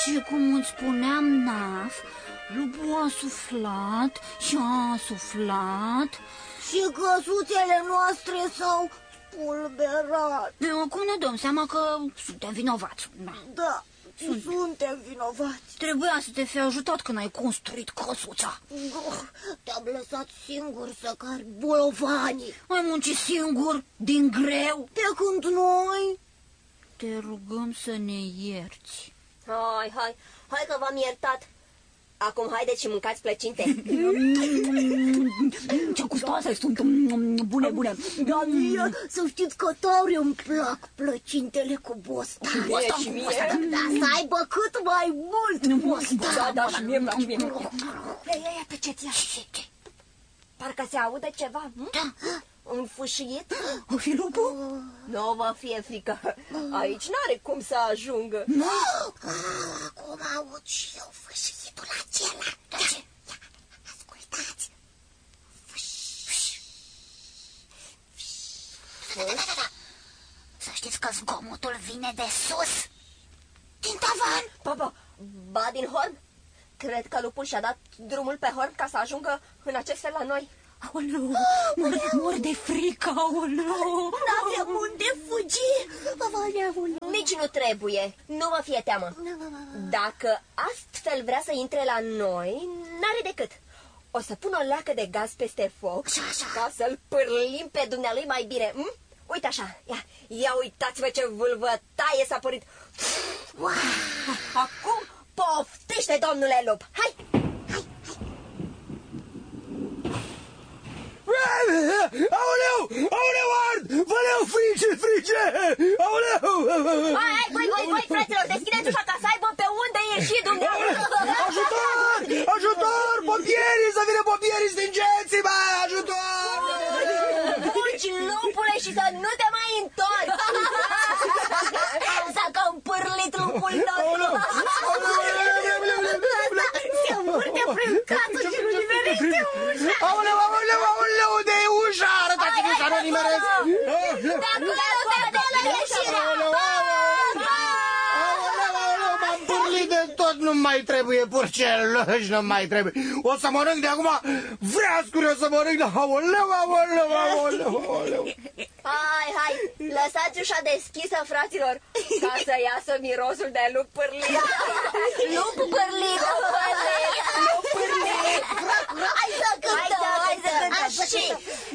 Și cum îți spuneam, Naf, lupul a suflat și a suflat. Și căsuțele noastre s-au spulberat. Acum ne dăm seama că suntem vinovați. Da, suntem vinovați. Trebuia să te fi ajutat când ai construit căsuța. Te-am lăsat singur să cari bolovanii. Ai muncit singur, din greu. Pe când noi... Te rugăm să ne ierți. Hai că v-am iertat. Acum haideți și mâncați plăcinte. Ce gustoase sunt, bune. Da, mie, să știți că tare îmi plac plăcintele cu bostan. Și mie. Da, să aibă cât mai mult bostan. Da, și mie. Ia, tăceți, ia. Parcă se aude ceva. Da. Un fâșiet? O fi lupul? Nu vă fie frică. Aici n-are cum să ajungă. Acum aud și eu fâșietul acela. De ce? Ia, ascultați. Da. Să știți că zgomotul vine de sus. Din tavan. Ba din horn. Cred că lupul și-a dat drumul pe horn ca să ajungă în acest fel la noi. Aoleu, mor de frică, aoleu. N-avem unde fugi. Nici nu trebuie, nu vă fie teamă. Dacă astfel vrea să intre la noi, n-are decât. O să pun o leacă de gaz peste foc ca să-l pârlim pe dumnealui mai bine. Uite așa, ia uitați-vă ce vâlvătaie s-a părit. Acum poftește, domnule lup. Hai! Aoleu, ard! Văleu, frice! Aoleu! Hai, voi, fraților, deschideți ușa ca să aibă pe unde ieși dumneavoastră. Ajutor! Pompierii, să vină pompierii, stingeți-mă! Ajutor! Fugi, lupule, și să nu te mai întorci. S-a cam pârlit lupul nostru. Se învârte prin casă și nu nimerește ușa. Aoleu, unde e ușa? Arătați-mi ușa, nu nimeresc! De acolo ieșirea. M-am pârlit de tot, nu mai trebuie purceluși, nu mai trebuie. O să mănânc de acum vreascuri, o să mănânc de... Aoleu! Hai, lăsați ușa deschisă, fraților, ca să iasă mirosul de lup pârlit. Lup pârlit. Hai să cântăm. Și